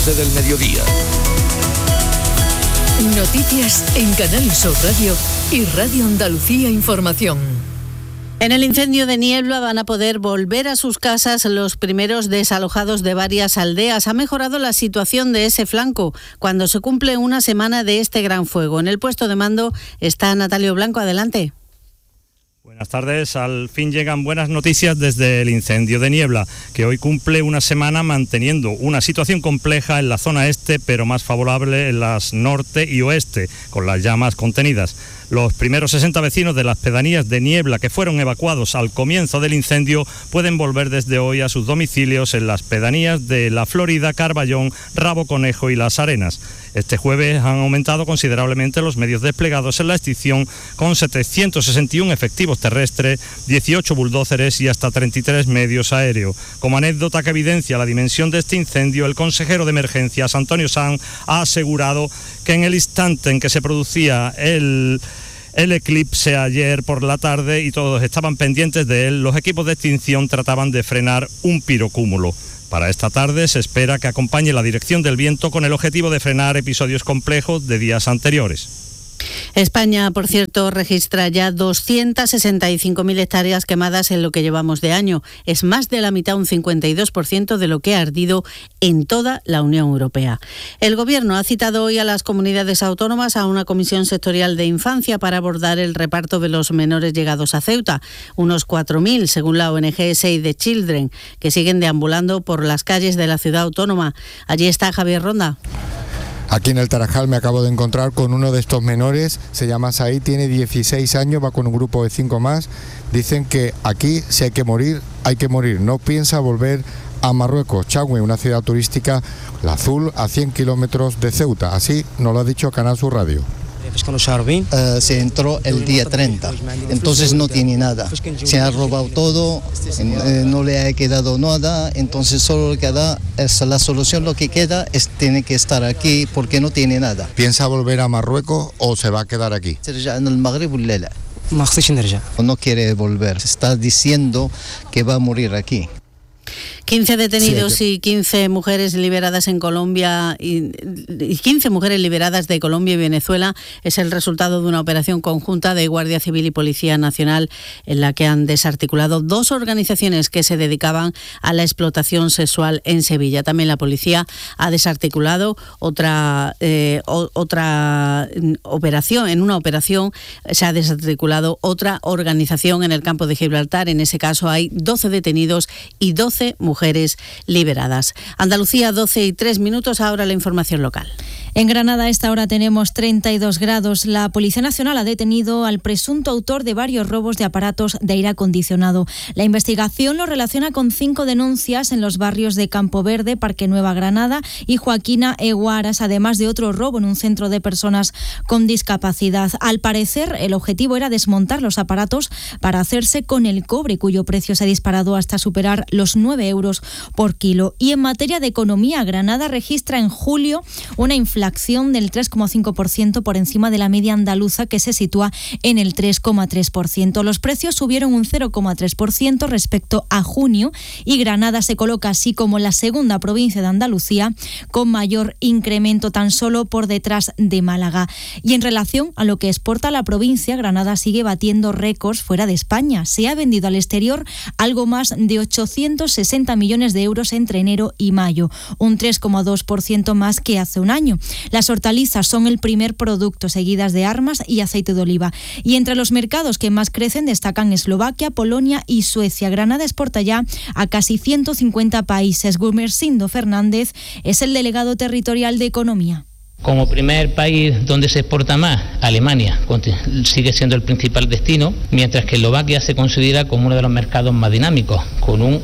del mediodía. Noticias en Canal Sur Radio y Radio Andalucía Información. En el incendio de Niebla van a poder volver a sus casas los primeros desalojados de varias aldeas. Ha mejorado la situación de ese flanco cuando se cumple una semana de este gran fuego. En el puesto de mando está Natalio Blanco. Adelante. Buenas tardes. Al fin llegan buenas noticias desde el incendio de Niebla, que hoy cumple una semana manteniendo una situación compleja en la zona este, pero más favorable en las norte y oeste, con las llamas contenidas. Los primeros 60 vecinos de las pedanías de Niebla que fueron evacuados al comienzo del incendio pueden volver desde hoy a sus domicilios en las pedanías de La Florida, Carballón, Rabo Conejo y Las Arenas. Este jueves han aumentado considerablemente los medios desplegados en la extinción, con 761 efectivos terrestres, 18 bulldózeres y hasta 33 medios aéreos. Como anécdota que evidencia la dimensión de este incendio, el consejero de emergencias, Antonio Sanz, ha asegurado que en el instante en que se producía el eclipse ayer por la tarde y todos estaban pendientes de él, los equipos de extinción trataban de frenar un pirocúmulo. Para esta tarde se espera que acompañe la dirección del viento con el objetivo de frenar episodios complejos de días anteriores. España, por cierto, registra ya 265.000 hectáreas quemadas en lo que llevamos de año. Es más de la mitad, un 52% de lo que ha ardido en toda la Unión Europea. El Gobierno ha citado hoy a las comunidades autónomas a una comisión sectorial de infancia para abordar el reparto de los menores llegados a Ceuta. Unos 4.000, según la ONG Save the Children, que siguen deambulando por las calles de la ciudad autónoma. Allí está Javier Ronda. Aquí en el Tarajal me acabo de encontrar con uno de estos menores, se llama Said, tiene 16 años, va con un grupo de 5 más. Dicen que aquí, si hay que morir, no piensa volver a Marruecos. Chagüe, una ciudad turística, la Azul, a 100 kilómetros de Ceuta, así nos lo ha dicho Canal Sur Radio. Se entró el día 30, entonces no tiene nada, se ha robado todo, no le ha quedado nada, entonces solo lo que da es la solución, lo que queda es tiene que estar aquí porque no tiene nada. ¿Piensa volver a Marruecos o se va a quedar aquí? No quiere volver, está diciendo que va a morir aquí. 15 detenidos y 15 mujeres liberadas en Colombia y 15 mujeres liberadas de Colombia y Venezuela es el resultado de una operación conjunta de Guardia Civil y Policía Nacional en la que han desarticulado 2 organizaciones que se dedicaban a la explotación sexual en Sevilla. También la policía ha desarticulado otra operación. En una operación se ha desarticulado otra organización en el campo de Gibraltar. En ese caso hay 12 detenidos y 12 mujeres liberadas. Andalucía, 12:03, ahora la información local. En Granada a esta hora tenemos 32 grados. La Policía Nacional ha detenido al presunto autor de varios robos de aparatos de aire acondicionado. La investigación lo relaciona con 5 denuncias en los barrios de Campo Verde, Parque Nueva Granada y Joaquina Eguaras, además de otro robo en un centro de personas con discapacidad. Al parecer, el objetivo era desmontar los aparatos para hacerse con el cobre, cuyo precio se ha disparado hasta superar los 9 euros por kilo. Y en materia de economía, Granada registra en julio una inflación del 3,5% por encima de la media andaluza, que se sitúa en el 3,3%. Los precios subieron un 0,3% respecto a junio y Granada se coloca así como la segunda provincia de Andalucía con mayor incremento, tan solo por detrás de Málaga. Y en relación a lo que exporta la provincia, Granada sigue batiendo récords fuera de España. Se ha vendido al exterior algo más de 860 millones de euros entre enero y mayo, un 3,2% más que hace un año. Las hortalizas son el primer producto, seguidas de armas y aceite de oliva. Y entre los mercados que más crecen destacan Eslovaquia, Polonia y Suecia. Granada exporta ya a casi 150 países. Gumersindo Fernández es el delegado territorial de Economía. Como primer país donde se exporta más, Alemania sigue siendo el principal destino, mientras que Eslovaquia se considera como uno de los mercados más dinámicos, con un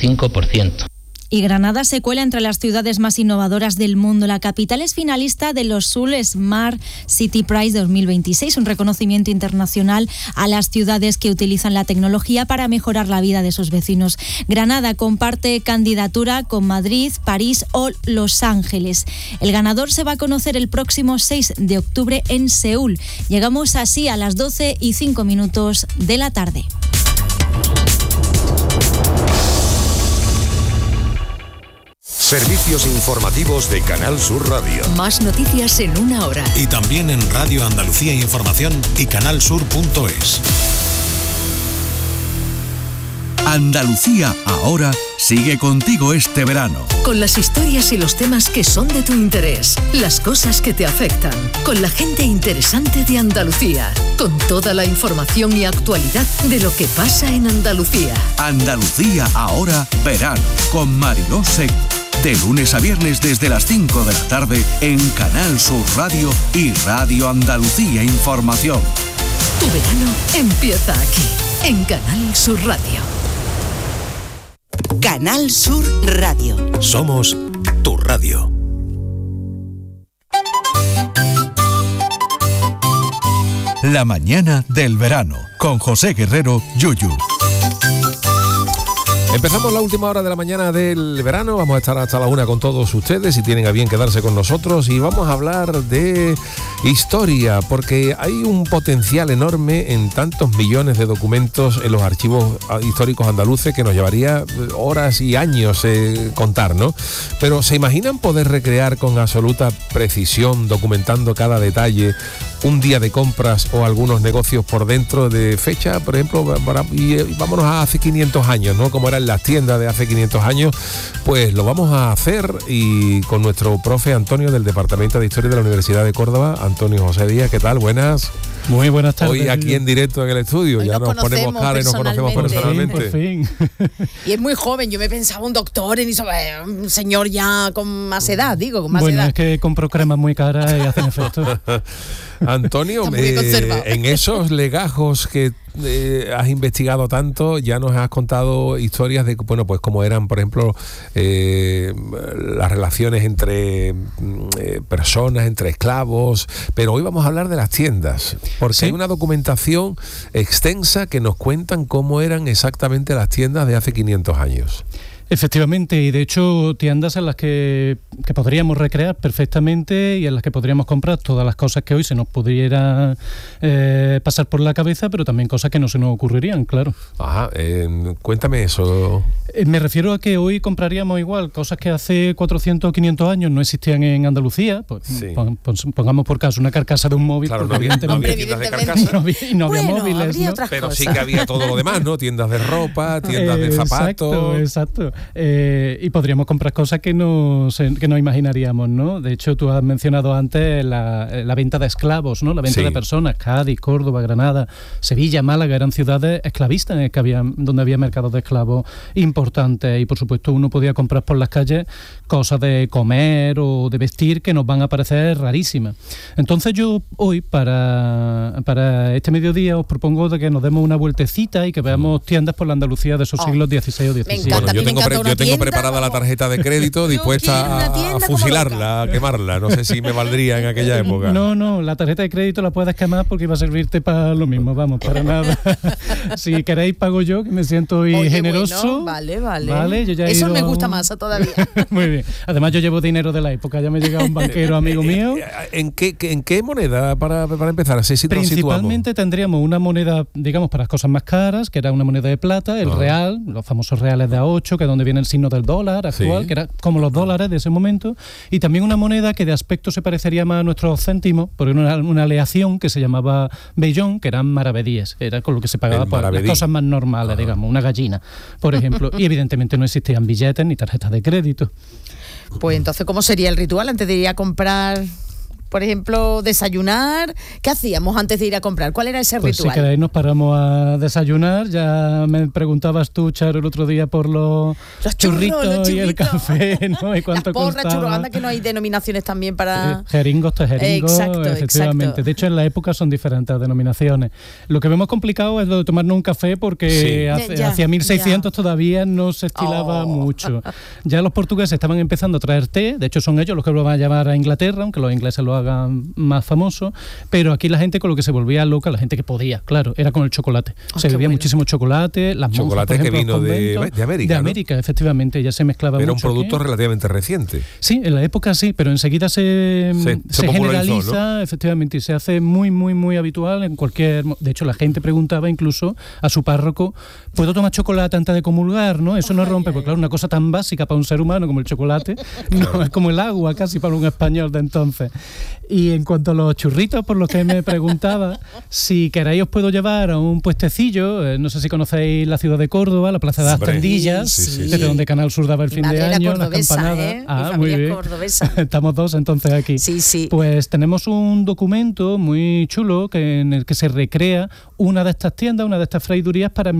55%. Y Granada se cuela entre las ciudades más innovadoras del mundo. La capital es finalista de los Sul Smart City Prize 2026, un reconocimiento internacional a las ciudades que utilizan la tecnología para mejorar la vida de sus vecinos. Granada comparte candidatura con Madrid, París o Los Ángeles. El ganador se va a conocer el próximo 6 de octubre en Seúl. Llegamos así a las 12:05 de la tarde. Servicios informativos de Canal Sur Radio. Más noticias en una hora. Y también en Radio Andalucía Información y canalsur.es. Andalucía Ahora sigue contigo este verano. Con las historias y los temas que son de tu interés, las cosas que te afectan, con la gente interesante de Andalucía, con toda la información y actualidad de lo que pasa en Andalucía. Andalucía Ahora verano, con Mariló Seco. De lunes a viernes desde las 5 de la tarde en Canal Sur Radio y Radio Andalucía Información. Tu verano empieza aquí, en Canal Sur Radio. Canal Sur Radio. Somos tu radio. La mañana del verano, con José Guerrero Yuyu. Empezamos la última hora de la mañana del verano, vamos a estar hasta la 1 con todos ustedes, si tienen a bien quedarse con nosotros, y vamos a hablar de historia, porque hay un potencial enorme en tantos millones de documentos en los archivos históricos andaluces que nos llevaría horas y años contar, ¿no? Pero ¿se imaginan poder recrear con absoluta precisión, documentando cada detalle, un día de compras o algunos negocios por dentro de fecha, por ejemplo, y vámonos a hace 500 años, ¿no? Como eran las tiendas de hace 500 años, pues lo vamos a hacer, y con nuestro profe Antonio del Departamento de Historia de la Universidad de Córdoba, Antonio José Díaz. ¿Qué tal? Buenas. Muy buenas tardes. Hoy aquí en directo en el estudio, ya nos ponemos cara y nos conocemos personalmente. Por fin. Y es muy joven, yo me pensaba un doctor, un señor ya con más edad, con más edad. Bueno, es que compro cremas muy caras y hacen efecto. Antonio, en esos legajos que has investigado tanto, ya nos has contado historias de, bueno, pues cómo eran, por ejemplo, las relaciones entre personas, entre esclavos, pero hoy vamos a hablar de las tiendas, porque ¿sí? Hay una documentación extensa que nos cuentan cómo eran exactamente las tiendas de hace 500 años. Efectivamente, y de hecho tiendas en las que podríamos recrear perfectamente y en las que podríamos comprar todas las cosas que hoy se nos pudiera pasar por la cabeza, pero también cosas que no se nos ocurrirían, claro. Ajá, cuéntame eso. Me refiero a que hoy compraríamos igual cosas que hace 400 o 500 años no existían en Andalucía. Pues, sí. Pongamos por caso una carcasa de un móvil. Claro, no había tiendas de carcasa. No había móviles, ¿no? Pero sí que había todo lo demás, ¿no? Tiendas de ropa, tiendas de zapatos. Exacto. Y podríamos comprar cosas que no imaginaríamos, ¿no? De hecho, tú has mencionado antes la venta de esclavos, ¿no? La venta de personas. Cádiz, Córdoba, Granada, Sevilla, Málaga eran ciudades esclavistas donde había mercados de esclavos importantes, y por supuesto uno podía comprar por las calles cosas de comer o de vestir que nos van a parecer rarísimas. Entonces yo hoy para este mediodía os propongo de que nos demos una vueltecita y que veamos tiendas por la Andalucía de esos siglos XVI o XVII. Me encanta, yo tengo preparada la tarjeta de crédito dispuesta a fusilarla, a quemarla. No sé si me valdría en aquella época. No, la tarjeta de crédito la puedes quemar porque iba a servirte para lo mismo, vamos, para nada. Si queréis pago yo, que me siento hoy generoso. Bueno, vale. Yo ya eso me gusta más todavía. Muy bien. Además yo llevo dinero de la época, ya me llega un banquero amigo mío. ¿En qué moneda para empezar? Principalmente tendríamos una moneda, digamos, para las cosas más caras, que era una moneda de plata, el real, los famosos reales de A8, que es donde viene el signo del dólar actual, que era como los dólares de ese momento, y también una moneda que de aspecto se parecería más a nuestros céntimos, porque era una aleación que se llamaba bellón, que eran maravedíes, era con lo que se pagaba por las cosas más normales, digamos, una gallina, por ejemplo, y evidentemente no existían billetes ni tarjetas de crédito. Pues entonces, ¿cómo sería el ritual antes de ir a comprar? Por ejemplo, desayunar. ¿Qué hacíamos antes de ir a comprar? ¿Cuál era ese ritual? Si queréis nos paramos a desayunar. Ya me preguntabas tú, Charo, el otro día por los churritos y el café, ¿no? ¿Y cuánto porra, churro, anda que no hay denominaciones también para... Jeringos, efectivamente. Exacto. De hecho, en la época son diferentes las denominaciones. Lo que vemos complicado es lo de tomarnos un café porque hacia 1600 todavía no se estilaba mucho. Ya los portugueses estaban empezando a traer té. De hecho, son ellos los que lo van a llevar a Inglaterra, aunque los ingleses lo hagan más famoso, pero aquí la gente con lo que se volvía loca, la gente que podía, claro, era con el chocolate. Se bebía muchísimo chocolate, las monjas, chocolate, por ejemplo, que vino de América. De América, ¿no? Efectivamente, ya se mezclaba era mucho. Era un producto relativamente reciente. Sí, en la época sí, pero enseguida se generaliza, ¿no? Efectivamente, y se hace muy, muy, muy habitual en cualquier... De hecho, la gente preguntaba incluso a su párroco, ¿puedo tomar chocolate antes de comulgar? ¿No? Eso no rompe, porque claro, una cosa tan básica para un ser humano como el chocolate, no, es como el agua casi para un español de entonces. Y en cuanto a los churritos, por los que me preguntaba, si queréis os puedo llevar a un puestecillo, no sé si conocéis la ciudad de Córdoba, la Plaza de las Tendillas, desde donde Canal Sur daba el fin de año, las campanadas. Muy bien. Cordobesa. Estamos dos entonces aquí. Sí. Pues tenemos un documento muy chulo en el que se recrea una de estas tiendas, una de estas fraidurías para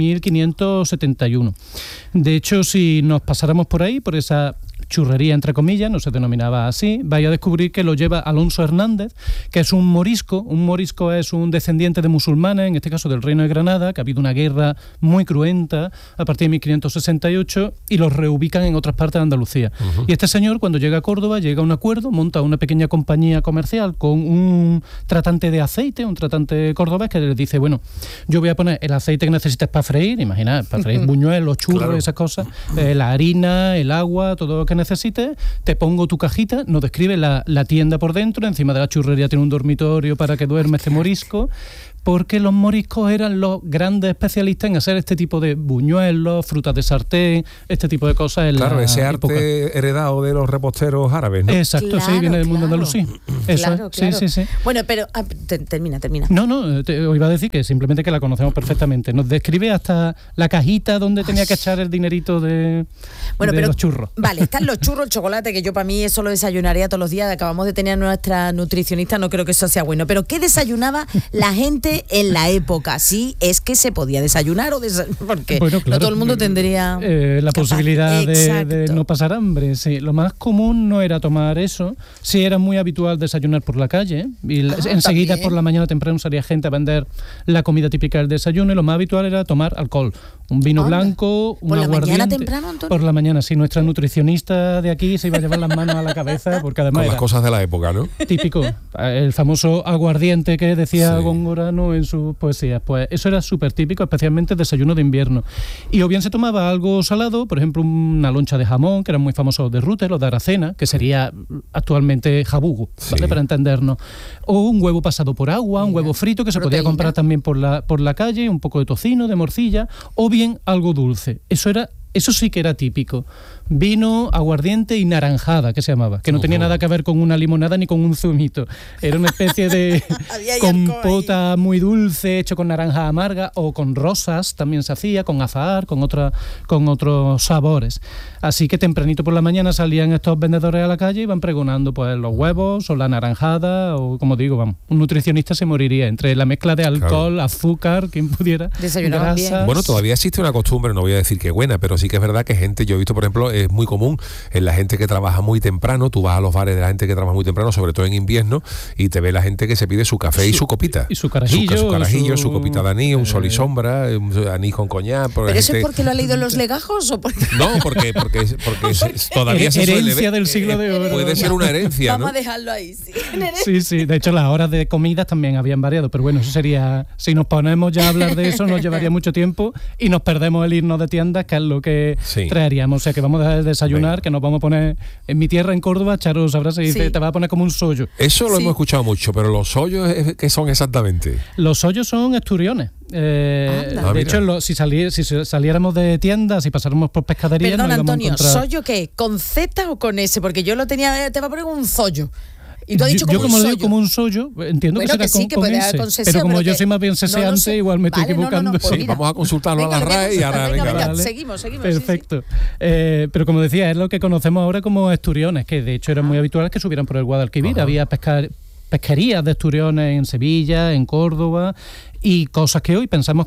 1571. De hecho, si nos pasáramos por ahí, por esa churrería entre comillas, no se denominaba así, vais a descubrir que lo lleva Alonso Hernández, que es un morisco. Un morisco es un descendiente de musulmanes, en este caso del Reino de Granada, que ha habido una guerra muy cruenta a partir de 1568 y los reubican en otras partes de Andalucía. Y este señor, cuando llega a Córdoba, llega a un acuerdo, monta una pequeña compañía comercial con un tratante de aceite, un tratante cordobés, que le dice, bueno, yo voy a poner el aceite que necesites para freír, imaginad, para freír buñuelos, churros, esas cosas, la harina, el agua, todo lo que necesites, te pongo tu cajita, nos describe la tienda por dentro, encima de la churrería tiene un dormitorio para que duerme este morisco, porque los moriscos eran los grandes especialistas en hacer este tipo de buñuelos, frutas de sartén, este tipo de cosas. Claro, ese arte heredado de los reposteros árabes, ¿no? Exacto, claro, sí, viene del mundo andalusí. Eso, claro. Sí. Bueno, pero termina. No, os iba a decir que simplemente que la conocemos perfectamente. Nos describe hasta la cajita donde tenía que echar el dinerito de los churros. Vale, están los churros, el chocolate, que yo para mí eso lo desayunaría todos los días. Acabamos de tener a nuestra nutricionista, no creo que eso sea bueno. Pero ¿qué desayunaba la gente en la época? Sí, es que se podía desayunar porque bueno, claro, no todo el mundo tendría la posibilidad de no pasar hambre. Sí, lo más común no era tomar eso, sí era muy habitual desayunar por la calle y enseguida también. Por la mañana temprano salía gente a vender la comida típica del desayuno y lo más habitual era tomar alcohol, un vino blanco, un aguardiente. ¿Por la mañana temprano, Antonio? Por la mañana, sí, nuestra nutricionista de aquí se iba a llevar las manos a la cabeza porque además con las cosas de la época, ¿no? Típico, el famoso aguardiente que decía Góngora, ¿no?, en sus poesías. Pues eso era súper típico, especialmente el desayuno de invierno. Y o bien se tomaba algo salado, por ejemplo una loncha de jamón, que eran muy famosos de Rute, los de Aracena, que sería actualmente jabugo, ¿vale?, para entendernos. O un huevo pasado por agua, un huevo frito que se podía comprar también por la calle, un poco de tocino, de morcilla, o bien algo dulce. Eso sí que era típico. Vino, aguardiente y naranjada, que se llamaba, que no tenía nada que ver con una limonada ni con un zumito. Era una especie de compota muy dulce, hecho con naranja amarga o con rosas, también se hacía, con azahar, con otros sabores. Así que tempranito por la mañana salían estos vendedores a la calle y iban pregonando pues los huevos o la naranjada o, como digo, vamos, un nutricionista se moriría entre la mezcla de alcohol, azúcar, quien pudiera, grasa. Bueno, todavía existe una costumbre, no voy a decir que buena, pero sí que es verdad que gente, yo he visto, por ejemplo, es muy común en la gente que trabaja muy temprano, tú vas a los bares de la gente que trabaja muy temprano, sobre todo en invierno, y te ve la gente que se pide su café y su copita. Y su carajillo. Su carajillo, su copita de anís, un sol y sombra, un anís con coñac. ¿Pero eso es porque lo ha leído en los legajos o porque...? No, porque todavía se suele... Herencia del siglo de oro. Puede ser una herencia, ¿no? Vamos a dejarlo ahí, sí. Sí, de hecho las horas de comidas también habían variado, pero bueno, eso sería... Si nos ponemos ya a hablar de eso, nos llevaría mucho tiempo y nos perdemos el irnos de tiendas, que es lo que traeríamos. O sea, que vamos a dejar de desayunar, que nos vamos a poner... En mi tierra, en Córdoba, Charo sabrá, se dice, te va a poner como un sollo. Eso lo hemos escuchado mucho, pero los sollos, ¿qué son exactamente? Los sollos son esturiones. De hecho, si saliéramos de tiendas y pasáramos por pescaderías... Perdón, Antonio, ¿sollo qué? ¿Con Z o con S? Porque yo lo tenía... Te va a poner un sollo. Y tú has dicho yo como lo digo como un sollo, entiendo que será con S, pero como yo soy más bien seseante, igual me estoy equivocando. Pues vamos a consultarlo a la RAE y ahora venga. Seguimos. Perfecto. Pero como decía, es lo que conocemos ahora como esturiones, que de hecho eran muy habituales que subieran por el Guadalquivir. Había pesquerías de esturiones en Sevilla, en Córdoba, y cosas que hoy pensamos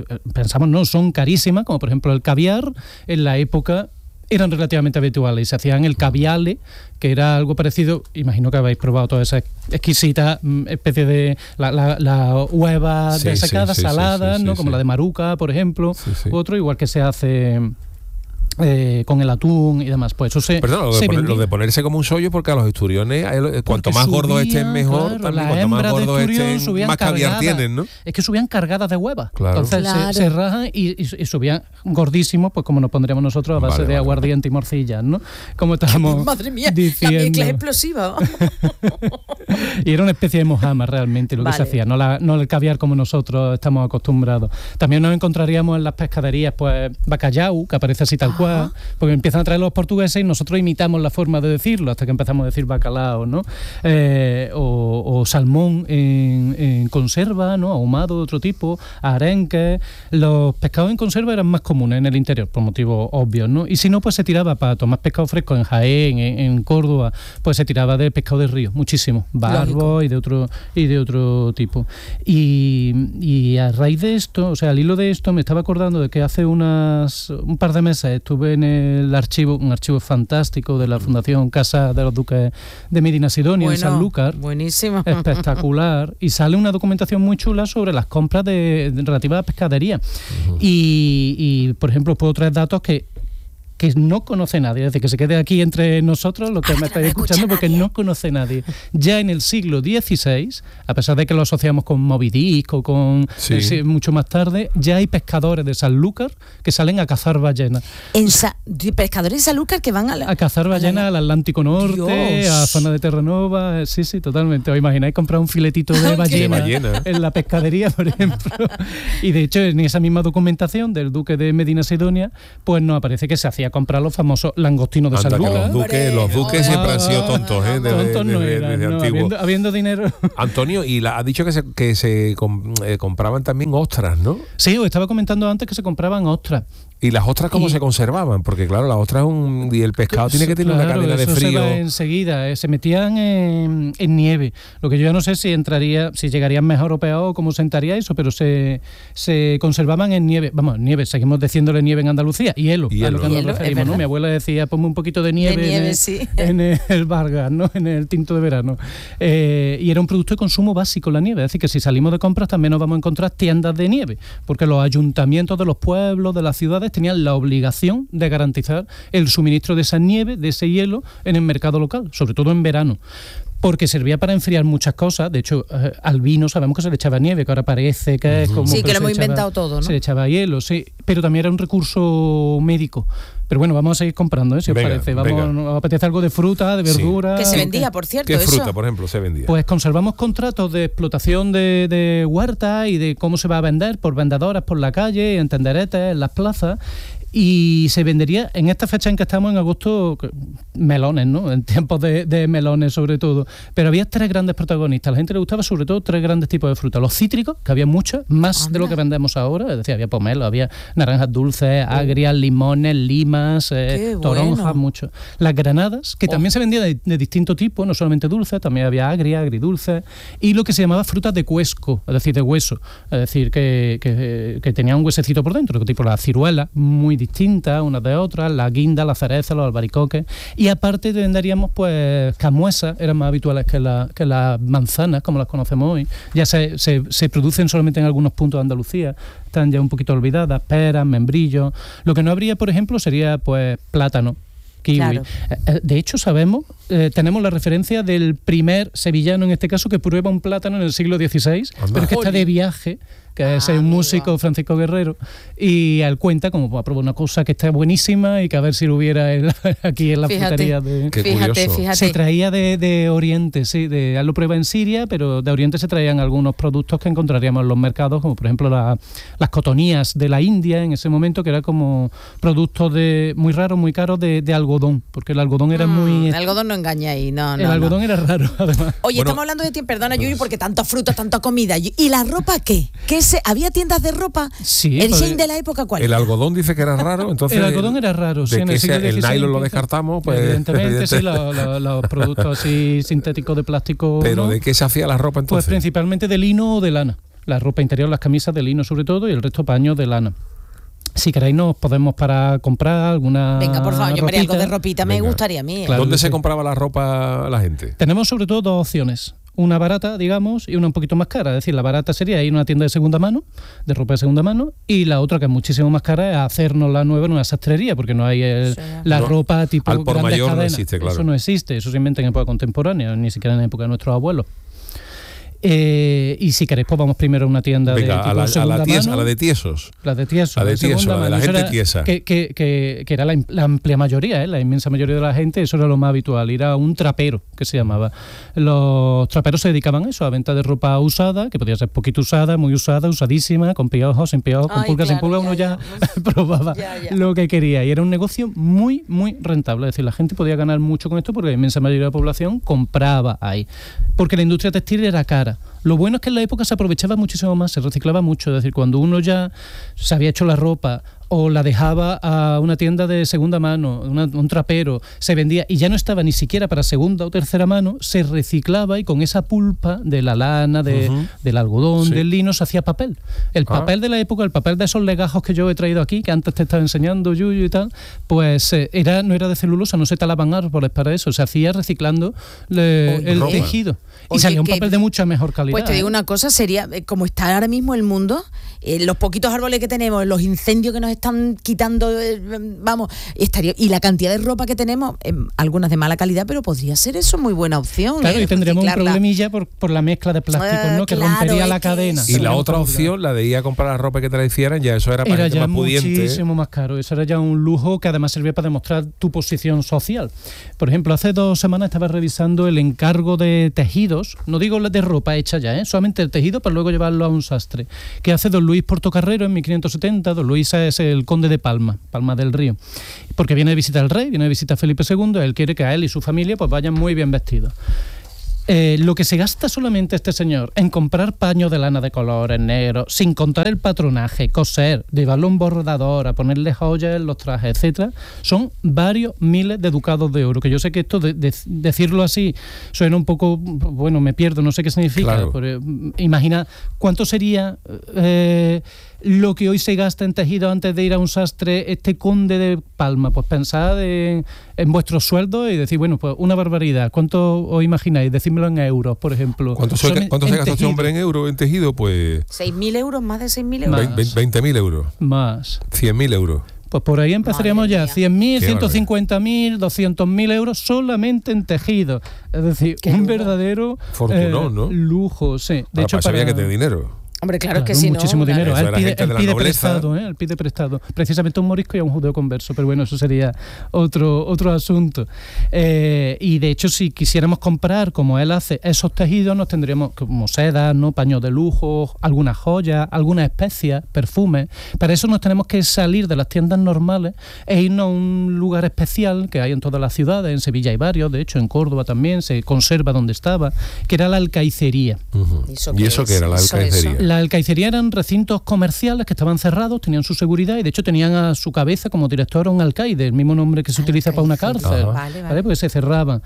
no, son carísimas, como por ejemplo el caviar. En la época eran relativamente habituales y se hacían el caviale, que era algo parecido, imagino que habéis probado toda esa exquisita especie de la hueva desecadas, saladas, ¿no? Como la de Maruca, por ejemplo, otro igual que se hace con el atún y demás. Pues eso lo de ponerse como un sollo, porque a los esturiones, cuanto más gordos estén, mejor. Claro, también, cuanto más gordos estén, más caviar tienen, ¿no? Es que subían cargadas de huevas. Claro. Entonces se rajan y subían gordísimos, pues como nos pondríamos nosotros a base de aguardiente y morcillas, ¿no? Como estábamos Madre mía, diciendo. la mezcla es explosiva. Y era una especie de mojama realmente lo que se hacía, no el caviar como nosotros estamos acostumbrados. También nos encontraríamos en las pescaderías, pues, bacallau, que aparece así tal cual, porque empiezan a traer los portugueses y nosotros imitamos la forma de decirlo hasta que empezamos a decir bacalao, ¿no? O salmón en conserva, ¿no? Ahumado de otro tipo, arenque. Los pescados en conserva eran más comunes en el interior, por motivos obvios, ¿no? Y si no, pues se tiraba para tomar pescado fresco en Jaén, en Córdoba, pues se tiraba de pescado de río, muchísimo, barbo y de otro tipo. Y a raíz de esto, o sea, al hilo de esto, me estaba acordando de que hace un par de meses estuve en el archivo, un archivo fantástico de la Fundación Casa de los Duques de Medina Sidonia, en Sanlúcar. Buenísimo. Espectacular. Y sale una documentación muy chula sobre las compras relativas a pescadería. Y, por ejemplo, puedo traer datos que no conoce nadie, es decir, que se quede aquí entre nosotros, lo que me estáis escuchando, porque no conoce nadie. Ya en el siglo XVI, a pesar de que lo asociamos con Moby Dick o con mucho más tarde, ya hay pescadores de Sanlúcar que salen a cazar ballenas. Pescadores de Sanlúcar que van a cazar ballenas al Atlántico Norte, Dios. A zona de Terranova, sí, totalmente. ¿Os imagináis comprar un filetito de ballena en la pescadería, por ejemplo? Y de hecho, en esa misma documentación del duque de Medina Sidonia, pues nos aparece que se hacía comprar los famosos langostinos de Sanlúcar. Los duques siempre han sido tontos, tontos no eran, desde antiguo. Habiendo dinero. Antonio, y ha dicho que se compraban también ostras, ¿no? Sí, os estaba comentando antes que se compraban ostras. ¿Y las ostras cómo se conservaban? Porque claro, las ostras y el pescado tiene que tener una cadena de frío. Se va enseguida, se metían en nieve. Lo que yo ya no sé si llegarían mejor o peor o cómo sentaría eso, pero se conservaban en nieve. Vamos, nieve, seguimos diciéndole nieve en Andalucía, hielo, a lo que nos referimos, ¿no? Mi abuela decía, ponme un poquito de nieve, en el Vargas, ¿no? En el tinto de verano. Y era un producto de consumo básico la nieve, es decir, que si salimos de compras también nos vamos a encontrar tiendas de nieve, porque los ayuntamientos de los pueblos, de las ciudades, tenían la obligación de garantizar el suministro de esa nieve, de ese hielo, en el mercado local, sobre todo en verano. Porque servía para enfriar muchas cosas. De hecho, al vino sabemos que se le echaba nieve, que ahora parece que es como... Sí, que lo hemos inventado todo, ¿no? Se le echaba hielo, sí. Pero también era un recurso médico. Pero bueno, vamos a seguir comprando, si os parece. Nos apetece algo de fruta, de verdura... Que se vendía, por cierto, ¿Qué fruta, por ejemplo, se vendía? Pues conservamos contratos de explotación de huertas y de cómo se va a vender por vendedoras por la calle, en tenderetes, en las plazas. Y se vendería en esta fecha en que estamos, en agosto, melones, ¿no? En tiempos de melones sobre todo. Pero había tres grandes protagonistas. A la gente le gustaba sobre todo tres grandes tipos de frutas. Los cítricos, que había muchos, más de lo que vendemos ahora. Es decir, había pomelo, había naranjas dulces, agrias, limones, limas, toronjas, mucho. Las granadas, que también se vendían de distinto tipo, no solamente dulces, también había agrias, agridulces. Y lo que se llamaba frutas de cuesco, es decir, de hueso. Es decir, que tenía un huesecito por dentro, tipo la ciruela, muy distintas unas de otras, la guinda, la cereza, los albaricoques, y aparte venderíamos pues camuesas, eran más habituales que las manzanas como las conocemos hoy. Ya se producen solamente en algunos puntos de Andalucía, están ya un poquito olvidadas, peras, membrillos. Lo que no habría, por ejemplo, sería pues plátano, kiwi. Claro. De hecho, sabemos, tenemos la referencia del primer sevillano, en este caso, que prueba un plátano en el siglo XVI, pero es que está de viaje, que es un músico, Francisco Guerrero, y él cuenta como va a probar una cosa que está buenísima y que a ver si lo hubiera aquí en la frutería. Fíjate. Se traía de Oriente, sí, él lo prueba en Siria, pero de Oriente se traían algunos productos que encontraríamos en los mercados, como por ejemplo las cotonías de la India en ese momento, que era como productos muy raros, muy caros de algodón, porque el algodón era muy... El algodón no engaña ahí, no. El algodón era raro, además. Oye, estamos hablando de ti, perdona, Yuyu, porque tanta fruta, tanta comida. ¿Y la ropa qué? ¿Había tiendas de ropa? Sí. ¿El Shein de la época cuál? El algodón dice que era raro, entonces... El algodón era raro, sí. El nylon lo descartamos, pues... Evidentemente, sí, los productos así sintéticos de plástico... ¿Pero ¿no? de qué se hacía la ropa entonces? Pues principalmente de lino o de lana. La ropa interior, las camisas de lino sobre todo, y el resto paños de lana. Si queréis nos podemos para comprar alguna... Venga, por favor, yo me algo de ropita, me gustaría a mí. Claro, ¿dónde se compraba la ropa la gente? Tenemos sobre todo dos opciones. una barata, digamos, y una un poquito más cara. Es decir, la barata sería ir a una tienda de segunda mano, de ropa de segunda mano, y la otra, que es muchísimo más cara, es hacernos la nueva en una sastrería, porque no hay ropa tipo al por grandes mayor cadenas. No existe, claro. Eso no existe, eso se inventa en época contemporánea, ni siquiera en época de nuestros abuelos. Y si queréis, pues vamos primero a una tienda Venga, de tipo segunda mano. a la de tiesos. La de tiesos. La de tiesos, la de la gente tiesa. Que era la amplia mayoría, la inmensa mayoría de la gente, eso era lo más habitual, ir a un trapero, que se llamaba. Los traperos se dedicaban a eso, a venta de ropa usada, que podía ser poquito usada, muy usada, usadísima, con piojos, sin piojos, con pulgas, sin pulgas, uno ya probaba lo que quería. Y era un negocio muy, muy rentable. Es decir, la gente podía ganar mucho con esto porque la inmensa mayoría de la población compraba ahí. Porque la industria textil era cara. Lo bueno es que en la época se aprovechaba muchísimo más, se reciclaba mucho. Es decir, cuando uno ya se había hecho la ropa o la dejaba a una tienda de segunda mano, un trapero, se vendía y ya no estaba ni siquiera para segunda o tercera mano, se reciclaba y con esa pulpa de la lana, del algodón, del lino, se hacía papel. El papel de la época, el papel de esos legajos que yo he traído aquí, que antes te estaba enseñando, Yuyu y tal, pues no era de celulosa, no se talaban árboles para eso, se hacía reciclando el tejido. Y salía un papel de mucha mejor calidad. Pues te digo una cosa, sería como está ahora mismo el mundo, los poquitos árboles que tenemos, los incendios que nos están quitando, y la cantidad de ropa que tenemos, algunas de mala calidad, pero podría ser eso muy buena opción. Claro, y tendríamos un problemilla por la mezcla de plásticos, ¿no? Que rompería la cadena. Y la otra opción, la de ir a comprar la ropa que te la hicieran, ya eso era para gente más pudiente. Era ya muchísimo más caro, eso era ya un lujo que además servía para demostrar tu posición social. Por ejemplo, hace 2 semanas estaba revisando el encargo de tejidos, no digo de ropa hecha ya, solamente el tejido para luego llevarlo a un sastre, que hace don Luis Portocarrero en 1570. Don Luis es el conde de Palma del Río, porque viene de visita al rey, viene de visita a Felipe II, él quiere que a él y su familia pues vayan muy bien vestidos. Lo que se gasta solamente este señor en comprar paños de lana de colores negros, sin contar el patronaje, coser, llevarlo a un bordador, a ponerle joyas en los trajes, etcétera, son varios miles de ducados de oro. Que yo sé que esto, decirlo así, suena un poco, bueno, me pierdo, no sé qué significa. Claro. Pero, imagina cuánto sería lo que hoy se gasta en tejido antes de ir a un sastre este conde de Palma. Pues pensad en vuestros sueldos y decir, bueno, pues una barbaridad. ¿Cuánto os imagináis? Decídmelo en euros, por ejemplo. ¿Cuánto se gasta este hombre en euros, en tejido? Pues 6.000 euros, más de 6.000 euros. 20.000 euros. Más. 100.000 euros. Pues por ahí empezaríamos ya, 100.000, 150.000, 200.000 euros solamente en tejido. Es decir, un verdadero fortunón, ¿no? Lujo, sí. De hecho, sabía que tenía dinero. Hombre, claro que sí, muchísimo dinero. Claro. Él pide prestado. Precisamente un morisco y a un judeo converso, pero bueno, eso sería otro asunto. Y de hecho, si quisiéramos comprar, como él hace, esos tejidos, nos tendríamos como sedas, ¿no? Paños de lujo, algunas joyas, algunas especias, perfumes. Para eso nos tenemos que salir de las tiendas normales e irnos a un lugar especial que hay en todas las ciudades. En Sevilla hay varios, de hecho en Córdoba también se conserva donde estaba, que era la alcaicería. ¿Y eso qué era la alcaicería? La alcaicería eran recintos comerciales que estaban cerrados, tenían su seguridad y de hecho tenían a su cabeza como director a un alcaide, el mismo nombre que se utiliza para una cárcel, ¿vale? Porque se cerraban.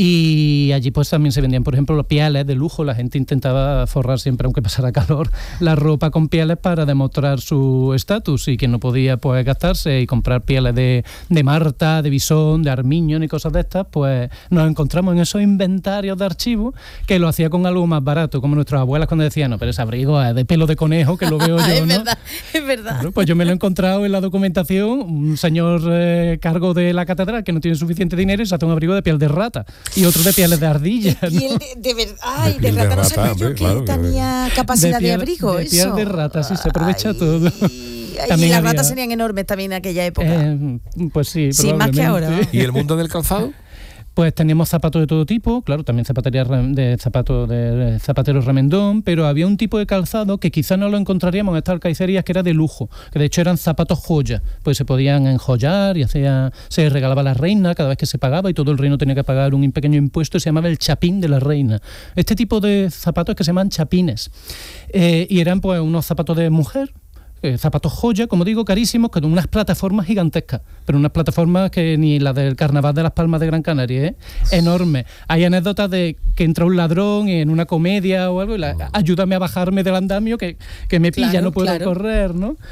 Y allí pues también se vendían, por ejemplo, los pieles de lujo. La gente intentaba forrar siempre, aunque pasara calor, la ropa con pieles para demostrar su estatus, y quien no podía pues gastarse y comprar pieles de marta, de bisón, de armiño y cosas de estas, pues nos encontramos en esos inventarios de archivos que lo hacía con algo más barato, como nuestras abuelas cuando decían, no, pero ese abrigo de pelo de conejo, que lo veo yo, es ¿no? Es verdad. Bueno, pues yo me lo he encontrado en la documentación, un señor cargo de la catedral que no tiene suficiente dinero y se hace un abrigo de piel de rata y otro de pieles de ardilla. De verdad. Ay, de rata no sabía yo que tenía capacidad de abrigo. De piel de rata, sí, se aprovecha todo. Y las ratas serían enormes también en aquella época. Pues sí, sí, más que ahora. ¿Y el mundo del calzado? Pues teníamos zapatos de todo tipo, claro, también zapatería de zapateros remendón, pero había un tipo de calzado que quizás no lo encontraríamos en estas alcaicerías, que era de lujo, que de hecho eran zapatos joya, pues se podían enjollar y se regalaba a la reina cada vez que se pagaba y todo el reino tenía que pagar un pequeño impuesto y se llamaba el chapín de la reina. Este tipo de zapatos que se llaman chapines y eran pues unos zapatos de mujer, zapatos joya, como digo, carísimos, con unas plataformas gigantescas, pero unas plataformas que ni la del Carnaval de las Palmas de Gran Canaria, enorme. Hay anécdotas de que entra un ladrón en una comedia o algo y ayúdame a bajarme del andamio que me pilla, no puedo correr, ¿no?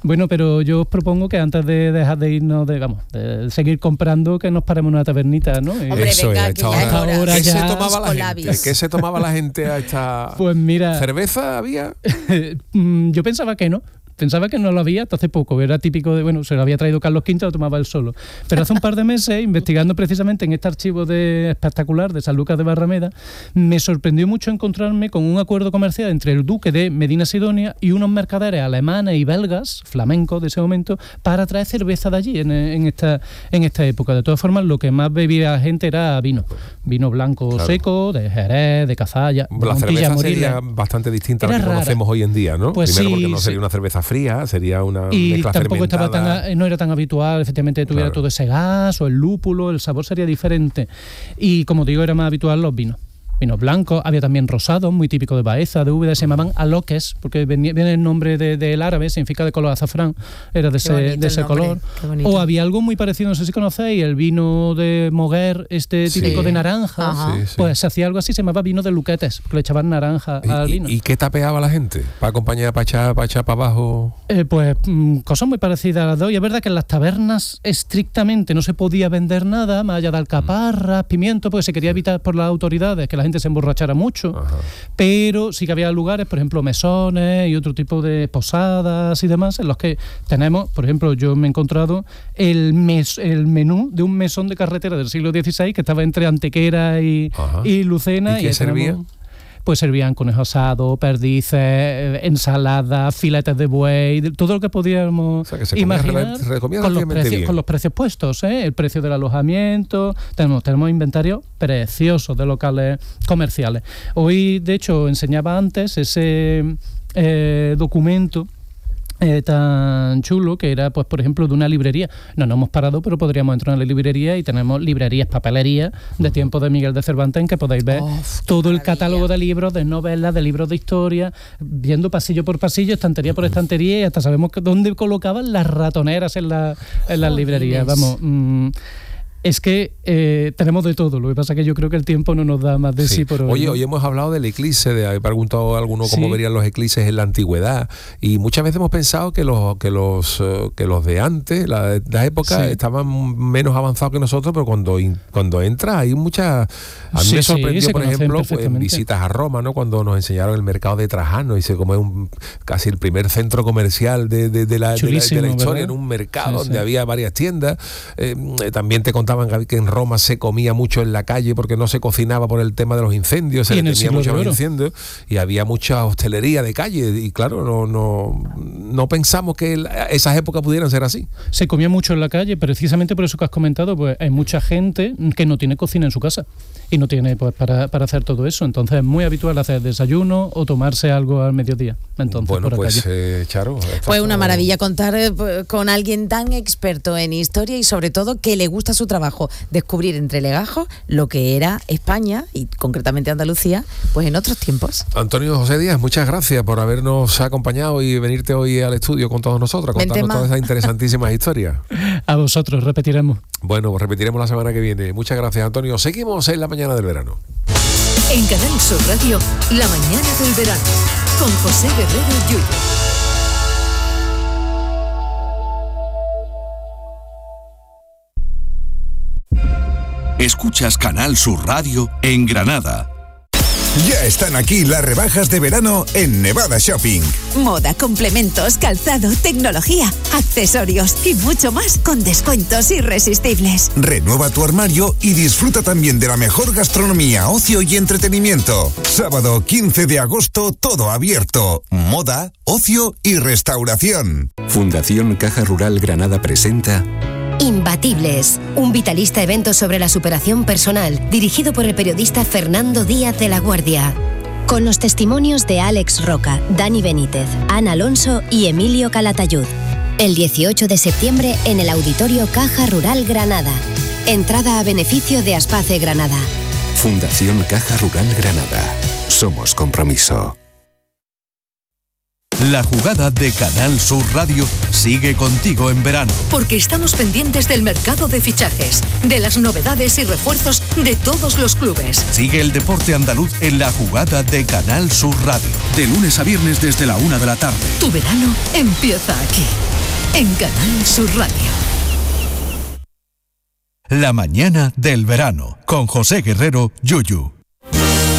Bueno, pero yo os propongo que antes de dejar de irnos, de seguir comprando, que nos paremos en una tabernita, ¿no? Hombre, eso venga, es, que ya es hora. ¿Qué Ya se tomaba la con gente? labios. ¿Qué se tomaba la gente a esta... Pues mira... ¿Cerveza había? Yo pensaba que no. Pensaba que no lo había hasta hace poco, era típico de, bueno, se lo había traído Carlos V, lo tomaba él solo. Pero hace un par de meses, investigando precisamente en este archivo espectacular de San Lucas de Barrameda, me sorprendió mucho encontrarme con un acuerdo comercial entre el duque de Medina Sidonia y unos mercaderes alemanes y belgas, flamencos de ese momento, para traer cerveza de allí en esta época. De todas formas, lo que más bebía la gente era vino blanco seco, de Jerez, de Cazalla, de La Montilla, cerveza Moriles. sería bastante distinta a la Era que conocemos hoy en día, ¿no? Pues Primero sí, porque no sería una cerveza fría, sería una y mezcla tampoco fermentada. no era tan habitual, efectivamente, que tuviera todo ese gas o el lúpulo, el sabor sería diferente. Y como digo, era más habitual los vinos blancos, había también rosados, muy típico de Baeza, de Úbeda, se llamaban aloques, porque viene el nombre del árabe, significa de color azafrán, era de ese color. O había algo muy parecido, no sé si conocéis, el vino de Moguer, típico de naranja, pues se hacía algo así, se llamaba vino de luquetes, porque le echaban naranja al vino. ¿Y qué tapeaba la gente? ¿Para acompañar, para echar para abajo? Pues cosas muy parecidas a las de hoy. Es verdad que en las tabernas estrictamente no se podía vender nada, más allá de alcaparras, pimiento, porque se quería evitar por las autoridades que la gente se emborrachara mucho. Pero sí que había lugares, por ejemplo, mesones y otro tipo de posadas y demás, en los que tenemos, por ejemplo, yo me he encontrado el menú de un mesón de carretera del siglo XVI que estaba entre Antequera y Lucena. ¿Y qué servía? Pues servían conejo asado, perdices, ensaladas, filetes de buey, todo lo que podíamos imaginar con los precios puestos, el precio del alojamiento. Tenemos inventario preciosos de locales comerciales. Hoy, de hecho, enseñaba antes ese documento tan chulo que era, pues por ejemplo, de una librería. No hemos parado, pero podríamos entrar en la librería y tenemos librerías, papelerías de tiempo de Miguel de Cervantes, en que podéis ver todo el catálogo de libros, de novelas, de libros de historia, viendo pasillo por pasillo, estantería por estantería, y hasta sabemos dónde colocaban las ratoneras en las librerías. Vamos, es que tenemos de todo. Lo que pasa es que yo creo que el tiempo no nos da más de sí por hoy. Oye, hoy hemos hablado del eclipse, he preguntado a alguno cómo verían los eclipses en la antigüedad, y muchas veces hemos pensado que los de antes, la época, estaban menos avanzados que nosotros, pero cuando entras hay muchas... A mí me sorprendió, por ejemplo, en visitas a Roma, ¿no? Cuando nos enseñaron el mercado de Trajano, y se come casi el primer centro comercial de la historia, ¿verdad? En un mercado donde había varias tiendas. También te contaban que en Roma se comía mucho en la calle porque no se cocinaba por el tema de los incendios, se tenía muchos incendios y había mucha hostelería de calle, y claro, no pensamos que esas épocas pudieran ser así. Se comía mucho en la calle, precisamente por eso que has comentado, pues hay mucha gente que no tiene cocina en su casa y no tiene pues para hacer todo eso, entonces es muy habitual hacer desayuno o tomarse algo al mediodía. Entonces, bueno, pues Charo, pues una maravilla contar con alguien tan experto en historia y sobre todo que le gusta su trabajo, descubrir entre legajos lo que era España y concretamente Andalucía, pues en otros tiempos. Antonio José Díaz, muchas gracias por habernos acompañado y venirte hoy al estudio con todos nosotros a contarnos todas esas interesantísimas historias. A vosotros, repetiremos. Bueno, pues repetiremos la semana que viene. Muchas gracias, Antonio. Seguimos en la mañana del verano. En Canal Sur Radio, la mañana del verano, con José Guerrero Yuyo. Escuchas Canal Sur Radio en Granada. Ya están aquí las rebajas de verano en Nevada Shopping. Moda, complementos, calzado, tecnología, accesorios y mucho más con descuentos irresistibles. Renueva tu armario y disfruta también de la mejor gastronomía, ocio y entretenimiento. Sábado 15 de agosto, todo abierto. Moda, ocio y restauración. Fundación Caja Rural Granada presenta Imbatibles, un vitalista evento sobre la superación personal, dirigido por el periodista Fernando Díaz de la Guardia. Con los testimonios de Alex Roca, Dani Benítez, Ana Alonso y Emilio Calatayud. El 18 de septiembre en el Auditorio Caja Rural Granada. Entrada a beneficio de Aspace Granada. Fundación Caja Rural Granada. Somos compromiso. La jugada de Canal Sur Radio sigue contigo en verano. Porque estamos pendientes del mercado de fichajes, de las novedades y refuerzos de todos los clubes. Sigue el deporte andaluz en la jugada de Canal Sur Radio. De lunes a viernes desde la 1 de la tarde. Tu verano empieza aquí. en Canal Sur Radio. La mañana del verano, con José Guerrero, Yuyu.